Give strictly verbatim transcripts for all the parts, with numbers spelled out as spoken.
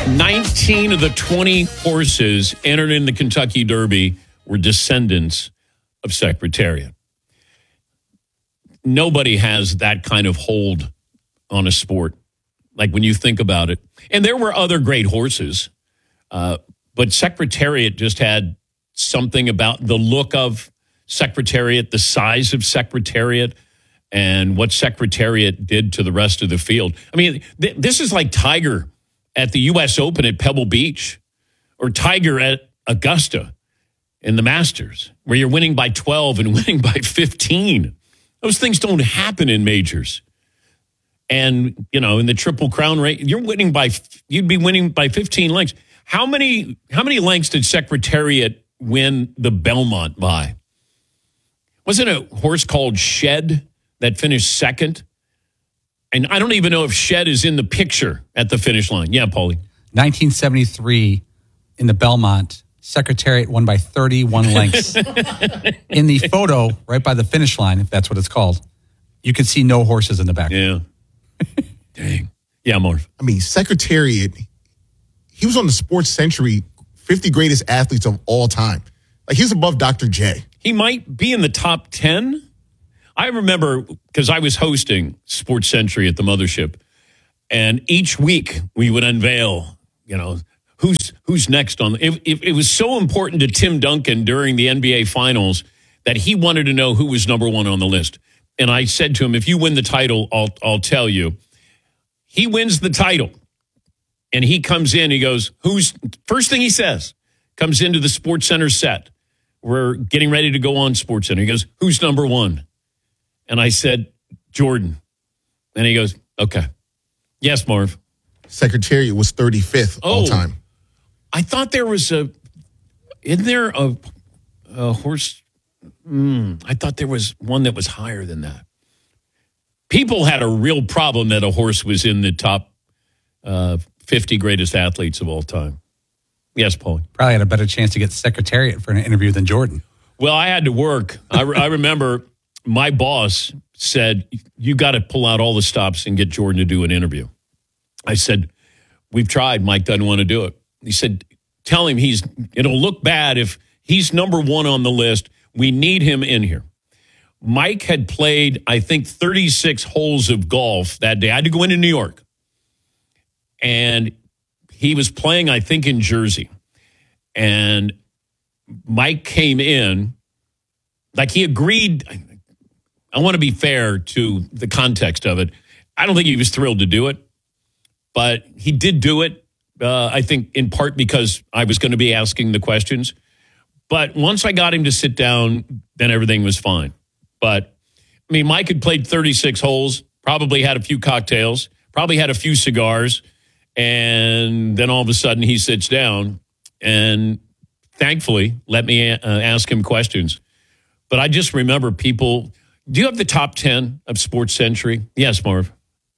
nineteen of the twenty horses entered in the Kentucky Derby were descendants of Secretariat. Nobody has that kind of hold on a sport, like when you think about it. And there were other great horses, uh, but Secretariat just had something about the look of Secretariat, the size of Secretariat, and what Secretariat did to the rest of the field. I mean, th- this is like Tiger at the U S Open at Pebble Beach, or Tiger at Augusta in the Masters, where you're winning by twelve and winning by fifteen. Those things don't happen in majors. And, you know, in the Triple Crown race, you're winning by, you'd be winning by fifteen lengths. How many, how many lengths did Secretariat win the Belmont by? Wasn't a horse called Shed that finished second? And I don't even know if Shed is in the picture at the finish line. Yeah, Paulie. nineteen seventy-three in the Belmont, Secretariat won by thirty-one lengths. In the photo, right by the finish line, if that's what it's called, you can see no horses in the back. Yeah. Dang. Yeah, Marv. I mean, Secretariat, he was on the Sports Century fifty greatest athletes of all time. Like, he was above Doctor J. He might be in the top ten. I remember, because I was hosting Sports Century at the mothership, and each week we would unveil, you know, who's who's next on. It, it, it was so important to Tim Duncan during the N B A Finals that he wanted to know who was number one on the list. And I said to him, if you win the title, I'll I'll tell you. He wins the title, and he comes in. He goes, "Who's?" First thing he says, comes into the Sports Center set. We're getting ready to go on Sports Center. He goes, "Who's number one?" And I said, "Jordan." And he goes, "Okay." Yes, Marv. Secretariat was thirty-fifth Oh, all time. I thought there was a, isn't there a, a horse? Mm, I thought there was one that was higher than that. People had a real problem that a horse was in the top uh, fifty greatest athletes of all time. Yes, Paul. Probably had a better chance to get Secretariat for an interview than Jordan. Well, I had to work. I, I remember my boss said, you got to pull out all the stops and get Jordan to do an interview. I said, we've tried. Mike doesn't want to do it. He said, tell him he's, it'll look bad if he's number one on the list. We need him in here. Mike had played, I think, thirty-six holes of golf that day. I had to go into New York. And he was playing, I think, in Jersey. And Mike came in, like he agreed. I want to be fair to the context of it. I don't think he was thrilled to do it, but he did do it, uh, I think, in part because I was going to be asking the questions. But once I got him to sit down, then everything was fine. But, I mean, Mike had played thirty-six holes, probably had a few cocktails, probably had a few cigars, and then all of a sudden he sits down and thankfully let me uh, ask him questions. But I just remember people, do you have the top ten of Sports Century? Yes, Marv.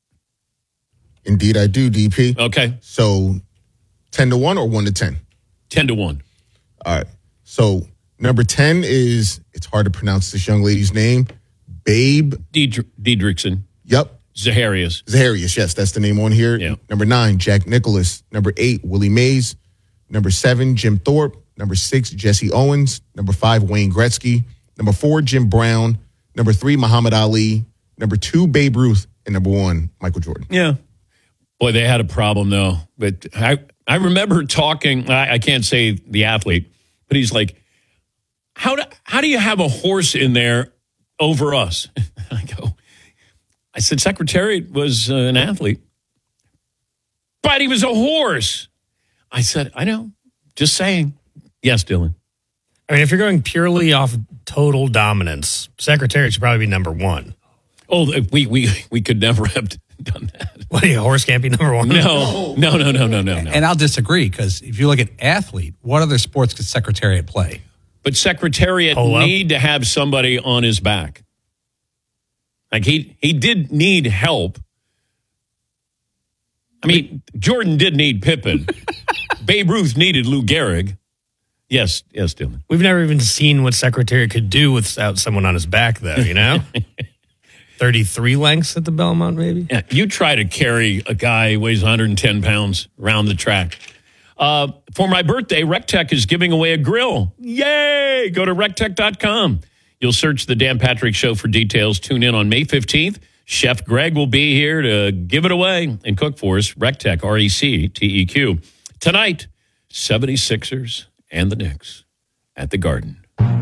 Indeed, I do, D P. Okay. So ten to one or one to ten? ten to one. All right. So number ten is, it's hard to pronounce this young lady's name, Babe. Diedr- Diedrichsen. Yep. Zaharias. Zaharias, yes, that's the name on here. Yeah. Number nine, Jack Nicklaus. Number eight, Willie Mays. Number seven, Jim Thorpe. Number six, Jesse Owens. Number five, Wayne Gretzky. Number four, Jim Brown. Number three, Muhammad Ali. Number two, Babe Ruth. And number one, Michael Jordan. Yeah. Boy, they had a problem, though. But I, I remember talking, I, I can't say the athlete, but he's like, how do, how do you have a horse in there over us? I go, I said, Secretariat was uh, an athlete, but he was a horse. I said, I know, just saying. Yes, Dylan. I mean, if you're going purely off total dominance, Secretariat should probably be number one. Oh, we we we could never have done that. What, a horse can't be number one? No, no, no, no, no, no, no. And I'll disagree, because if you look at athlete, what other sports could Secretariat play? But Secretariat Polo? need to have somebody on his back. Like he he did need help. I mean, Jordan did need Pippen. Babe Ruth needed Lou Gehrig. Yes, yes, Dylan. We've never even seen what Secretariat could do without someone on his back, though, you know? thirty-three lengths at the Belmont, maybe? Yeah, you try to carry a guy who weighs one hundred ten pounds around the track. Uh, for my birthday, Rectech is giving away a grill. Yay! Go to rectech dot com. You'll search the Dan Patrick Show for details. Tune in on May fifteenth. Chef Greg will be here to give it away and cook for us. Rectech, R E C T E Q. Tonight, seventy-sixers and the Knicks at the Garden.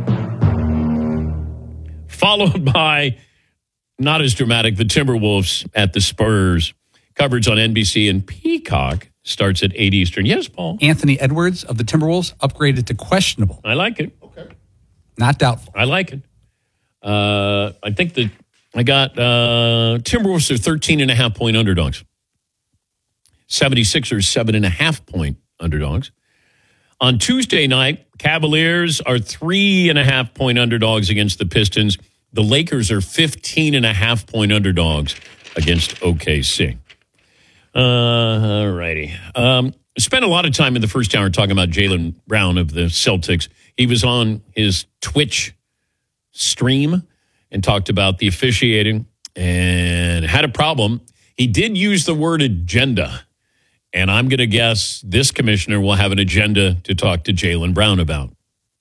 Followed by, not as dramatic, the Timberwolves at the Spurs. Coverage on N B C and Peacock starts at eight Eastern. Yes, Paul? Anthony Edwards of the Timberwolves upgraded to questionable. I like it. Okay. Not doubtful. I like it. Uh, I think that I got uh, Timberwolves are thirteen and a half point underdogs. seventy-sixers, seven and a half point underdogs. On Tuesday night, Cavaliers are three and a half point underdogs against the Pistons. The Lakers are fifteen and a half point underdogs against O K C. Uh, all righty. Um, spent a lot of time in the first hour talking about Jaylen Brown of the Celtics. He was on his Twitch stream and talked about the officiating and had a problem. He did use the word agenda. And I'm going to guess this commissioner will have an agenda to talk to Jaylen Brown about.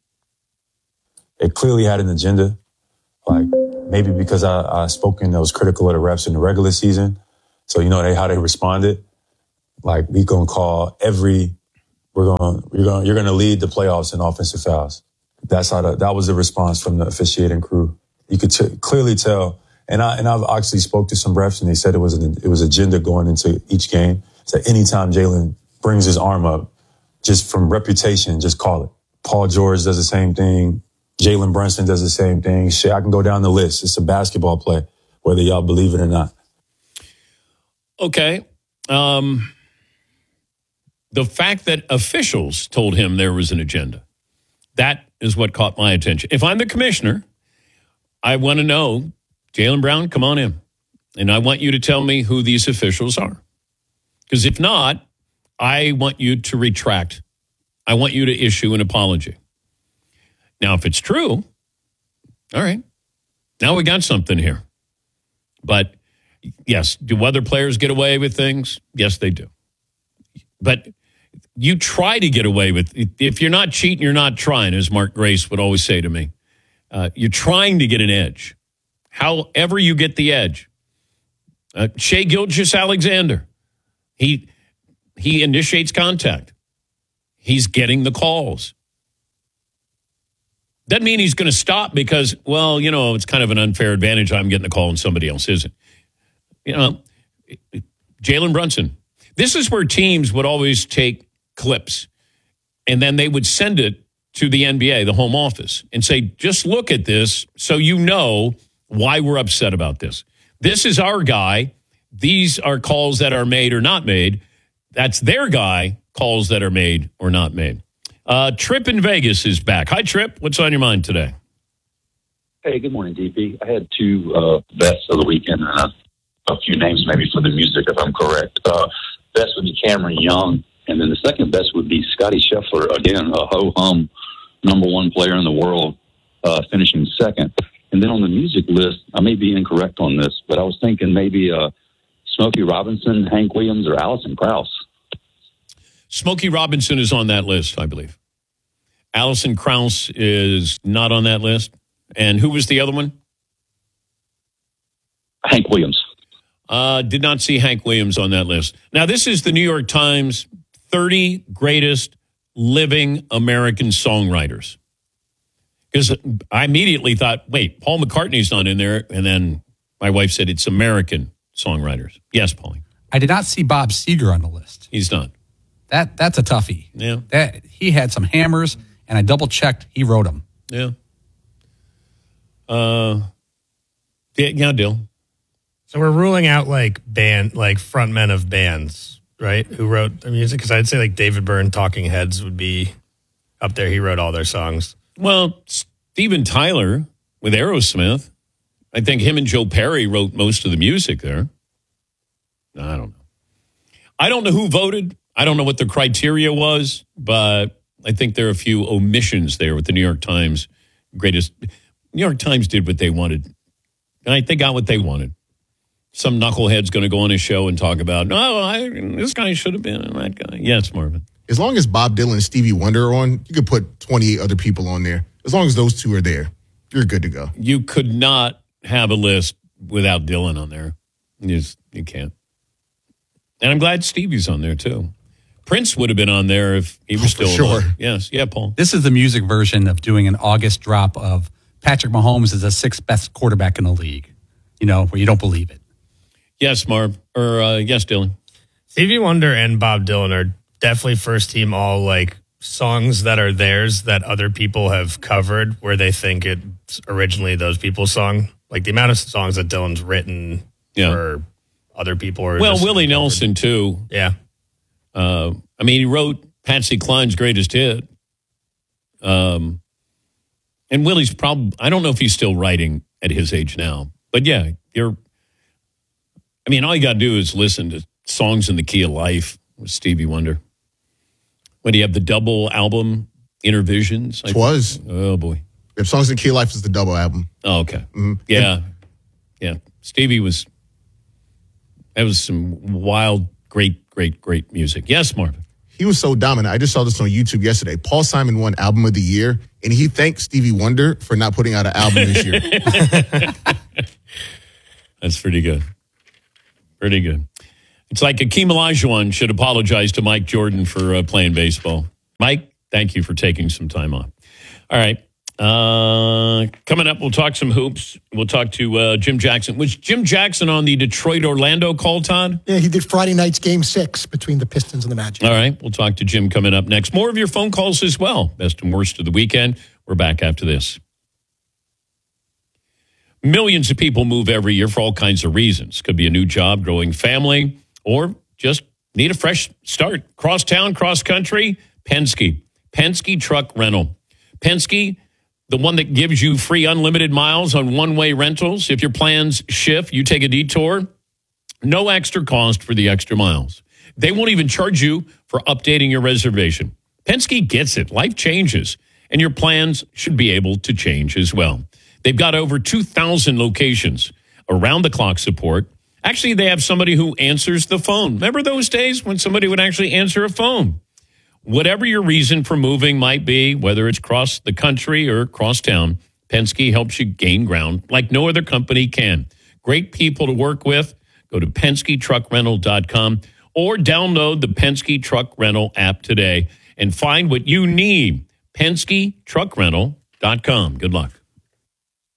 It clearly had an agenda. Like, maybe because I, I spoken that was critical of the refs in the regular season. So, you know, they how they responded. Like, we going to call every, we're going to, you're going you're going to lead the playoffs in offensive fouls. That's how the, that was the response from the officiating crew. You could t- clearly tell. And I, and I've actually spoke to some refs and they said it was an, it was agenda going into each game. So anytime Jaylen brings his arm up, just from reputation, just call it. Paul George does the same thing. Jalen Brunson does the same thing. Shit, I can go down the list. It's a basketball play, whether y'all believe it or not. Okay. Um, the fact that officials told him there was an agenda, that is what caught my attention. If I'm the commissioner, I want to know, Jaylen Brown, come on in. And I want you to tell me who these officials are. Because if not, I want you to retract. I want you to issue an apology. Now, if it's true, all right. Now we got something here. But yes, do other players get away with things? Yes, they do. But you try to get away with, if you're not cheating, you're not trying, as Mark Grace would always say to me. Uh, you're trying to get an edge. However you get the edge. Uh, Shai Gilgeous-Alexander. He he initiates contact. He's getting the calls. Doesn't mean he's going to stop because, well, you know, it's kind of an unfair advantage. I'm getting the call and somebody else isn't. You know, Jalen Brunson. This is where teams would always take clips and then they would send it to the N B A, the home office, and say, just look at this so you know why we're upset about this. This is our guy. These are calls that are made or not made. That's their guy, calls that are made or not made. Uh, Trip in Vegas is back. Hi, Trip. What's on your mind today? Hey, good morning, D P. I had two uh, bets of the weekend and a, a few names maybe for the music, if I'm correct. Uh, best would be Cameron Young, and then the second best would be Scotty Scheffler, again, a ho-hum number one player in the world, uh, finishing second. And then on the music list, I may be incorrect on this, but I was thinking maybe uh, Smokey Robinson, Hank Williams, or Alison Krauss. Smokey Robinson is on that list, I believe. Alison Krauss is not on that list. And who was the other one? Hank Williams. Uh, did not see Hank Williams on that list. Now, this is the New York Times thirty greatest living American songwriters. Because I immediately thought, wait, Paul McCartney's not in there. And then my wife said it's American songwriters. Yes, Paulie. I did not see Bob Seger on the list. He's not. That That's a toughie. Yeah. That, he had some hammers, and I double-checked. He wrote them. Yeah. Uh, yeah, yeah, Dill. So we're ruling out like band, like frontmen of bands, right? Who wrote the music? Because I'd say like David Byrne, Talking Heads would be up there. He wrote all their songs. Well, Steven Tyler with Aerosmith. I think him and Joe Perry wrote most of the music there. I don't know. I don't know who voted. I don't know what the criteria was, but I think there are a few omissions there with the New York Times greatest. New York Times did what they wanted All right, they got what they wanted. Some knucklehead's going to go on his show and talk about, no, I, this guy should have been that guy. Yes, Marvin. As long as Bob Dylan and Stevie Wonder are on, you could put twenty-eight other people on there. As long as those two are there, you're good to go. You could not have a list without Dylan on there. You, just, you can't. And I'm glad Stevie's on there, too. Prince would have been on there if he was Oh, still for sure. alive. Yes. Yeah, Paul. This is the music version of doing an August drop of Patrick Mahomes is the sixth best quarterback in the league, you know, where you don't believe it. Yes, Marv. Or uh, yes, Dylan. Stevie Wonder and Bob Dylan are definitely first team all like songs that are theirs that other people have covered where they think it's originally those people's song. Like the amount of songs that Dylan's written Yeah. for other people. Are Well, just Willie covered. Nelson, too. Yeah. Uh, I mean, he wrote Patsy Cline's greatest hit. Um, and Willie's probably, I don't know if he's still writing at his age now. But yeah, you're, I mean, all you got to do is listen to Songs in the Key of Life with Stevie Wonder. When do you have the double album, Intervisions? I It was. think? Oh, boy. If Songs in the Key of Life is the double album. Oh, okay. Mm-hmm. Yeah. Yeah. Stevie was, that was some wild, great, great, great music. Yes, Marvin. He was so dominant. I just saw this on YouTube yesterday. Paul Simon won Album of the Year, and he thanked Stevie Wonder for not putting out an album this year. That's pretty good. Pretty good. It's like Akeem Olajuwon should apologize to Mike Jordan for uh, playing baseball. Mike, thank you for taking some time off. All right. Uh, coming up, we'll talk some hoops. We'll talk to uh, Jim Jackson. Was Jim Jackson on the Detroit-Orlando call, Todd? Yeah, he did Friday night's game six between the Pistons and the Magic. All right. We'll talk to Jim coming up next. More of your phone calls as well. Best and worst of the weekend. We're back after this. Millions of people move every year for all kinds of reasons. Could be a new job, growing family, or just need a fresh start. Cross town, cross country, Penske. Penske Truck Rental. Penske, the one that gives you free unlimited miles on one-way rentals. If your plans shift, you take a detour, no extra cost for the extra miles. They won't even charge you for updating your reservation. Penske gets it. Life changes, and your plans should be able to change as well. They've got over two thousand locations, around-the-clock support. Actually, they have somebody who answers the phone. Remember those days when somebody would actually answer a phone? Whatever your reason for moving might be, whether it's across the country or across town, Penske helps you gain ground like no other company can. Great people to work with. Go to Penske Truck Rental dot com or download the Penske Truck Rental app today and find what you need. Penske Truck Rental dot com. Good luck.